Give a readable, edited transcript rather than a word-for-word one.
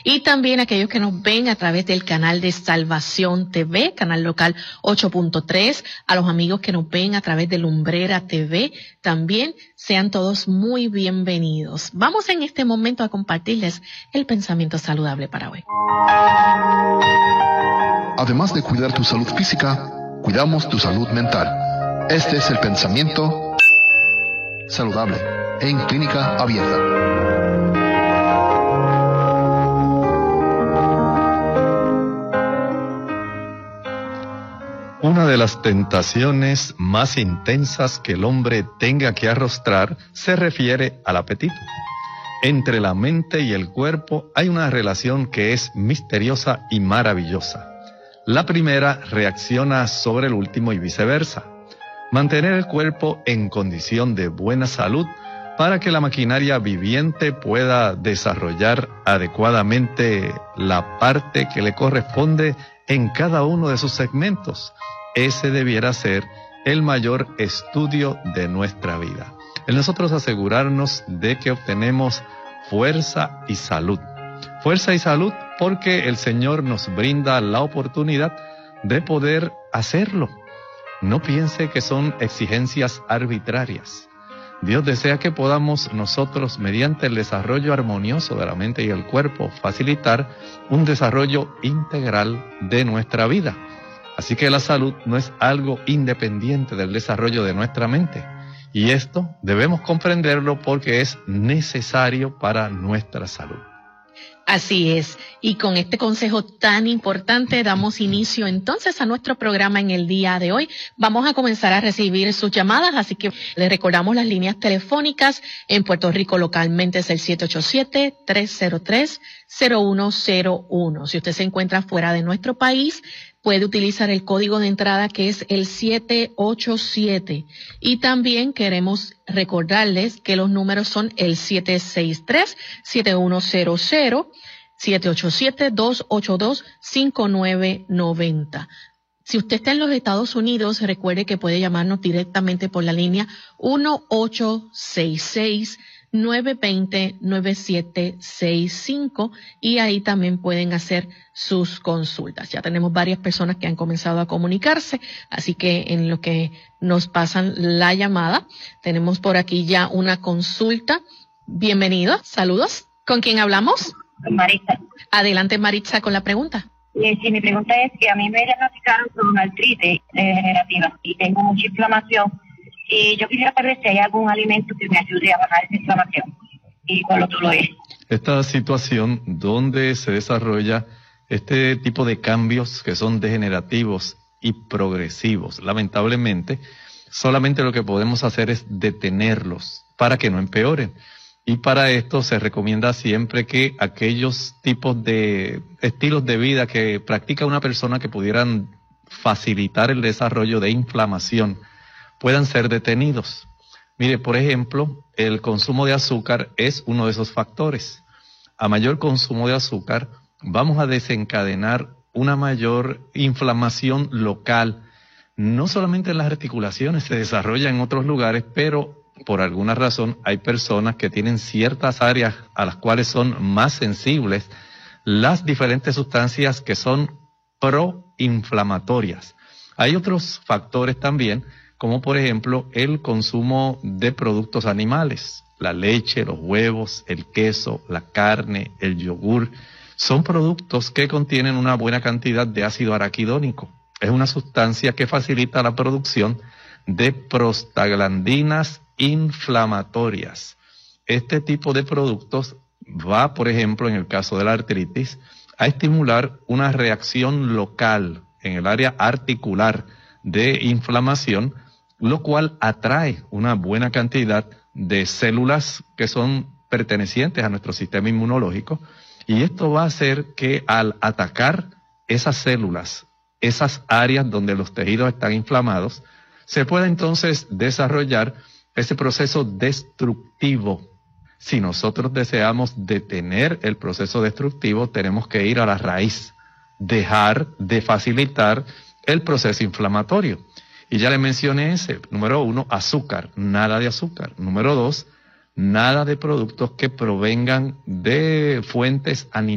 Y también aquellos que nos ven a través del canal de Salvación TV, canal local 8.3, a los amigos que nos ven a través de Lumbrera TV, también sean todos muy bienvenidos. Vamos en este momento a compartirles el pensamiento saludable para hoy. Además de cuidar tu salud física, cuidamos tu salud mental. Este es el pensamiento saludable en Clínica Abierta. Una de las tentaciones más intensas que el hombre tenga que arrostrar se refiere al apetito. Entre la mente y el cuerpo hay una relación que es misteriosa y maravillosa. La primera reacciona sobre el último y viceversa. Mantener el cuerpo en condición de buena salud para que la maquinaria viviente pueda desarrollar adecuadamente la parte que le corresponde en cada uno de sus segmentos. Ese debiera ser el mayor estudio de nuestra vida. El nosotros asegurarnos de que obtenemos fuerza y salud. Fuerza y salud porque el Señor nos brinda la oportunidad de poder hacerlo. No piense que son exigencias arbitrarias. Dios desea que podamos nosotros, mediante el desarrollo armonioso de la mente y el cuerpo, facilitar un desarrollo integral de nuestra vida. Así que la salud no es algo independiente del desarrollo de nuestra mente. Y esto debemos comprenderlo porque es necesario para nuestra salud. Así es, y con este consejo tan importante damos inicio entonces a nuestro programa en el día de hoy. Vamos a comenzar a recibir sus llamadas, así que les recordamos las líneas telefónicas. En Puerto Rico localmente es el 787-303-0101. Si usted se encuentra fuera de nuestro país, puede utilizar el código de entrada que es el 787. Y también queremos recordarles que los números son el 763-7100, 787-282-5990. Si usted está en los Estados Unidos, recuerde que puede llamarnos directamente por la línea 1866-920-9765 y ahí también pueden hacer sus consultas. Ya tenemos varias personas que han comenzado a comunicarse, así que en lo que nos pasan la llamada, tenemos por aquí ya una consulta. Bienvenida, saludos. ¿Con quién hablamos? Maritza. Adelante, Maritza, con la pregunta. Sí, mi pregunta es que a mí me diagnosticaron con una artritis degenerativa y tengo mucha inflamación. Y yo quisiera saber si hay algún alimento que me ayude a bajar esa inflamación y cuál otro lo es. Esta situación donde se desarrolla este tipo de cambios que son degenerativos y progresivos, lamentablemente, solamente lo que podemos hacer es detenerlos para que no empeoren. Y para esto se recomienda siempre que aquellos tipos de estilos de vida que practica una persona que pudieran facilitar el desarrollo de inflamación puedan ser detenidos. Mire, por ejemplo, el consumo de azúcar es uno de esos factores. A mayor consumo de azúcar, vamos a desencadenar una mayor inflamación local. No solamente en las articulaciones, se desarrolla en otros lugares, pero por alguna razón hay personas que tienen ciertas áreas a las cuales son más sensibles las diferentes sustancias que son proinflamatorias. Hay otros factores también, como por ejemplo el consumo de productos animales, la leche, los huevos, el queso, la carne, el yogur. Son productos que contienen una buena cantidad de ácido araquidónico. Es una sustancia que facilita la producción de prostaglandinas inflamatorias. Este tipo de productos va, por ejemplo, en el caso de la artritis, a estimular una reacción local en el área articular de inflamación, lo cual atrae una buena cantidad de células que son pertenecientes a nuestro sistema inmunológico, y esto va a hacer que al atacar esas células, esas áreas donde los tejidos están inflamados, se pueda entonces desarrollar ese proceso destructivo. Si nosotros deseamos detener el proceso destructivo, tenemos que ir a la raíz, dejar de facilitar el proceso inflamatorio. Y ya le mencioné ese. Número 1, azúcar, nada de azúcar. Número 2, nada de productos que provengan de fuentes animales.